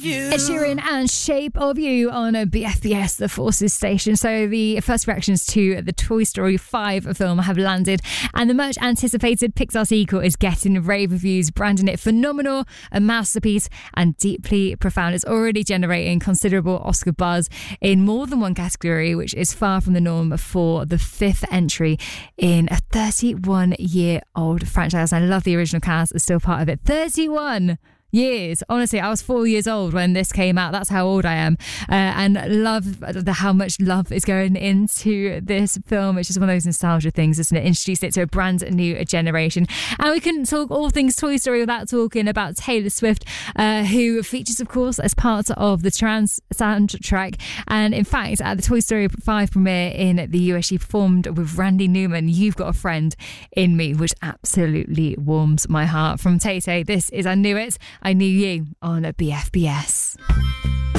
Ed Sheeran and Shape of You on a BFBS, the Forces station. So the first reactions to the Toy Story 5 film have landed, and the much anticipated Pixar sequel is getting rave reviews, branding it phenomenal, a masterpiece, and deeply profound. It's already generating considerable Oscar buzz in more than one category, which is far from the norm for the fifth entry in a 31-year-old franchise. And I love the original cast is still part of it. 31 years. Honestly, I was 4 years old when this came out. That's how old I am. And love how much love is going into this film. It's just one of those nostalgia things, isn't it? Introducing it to a brand new generation. And we couldn't talk all things Toy Story without talking about Taylor Swift, who features, of course, as part of the Trans soundtrack. And in fact, at the Toy Story 5 premiere in the US, she performed with Randy Newman, You've Got a Friend in Me, which absolutely warms my heart. From Tay Tay, this is I Knew It, I Knew You on a BFBS.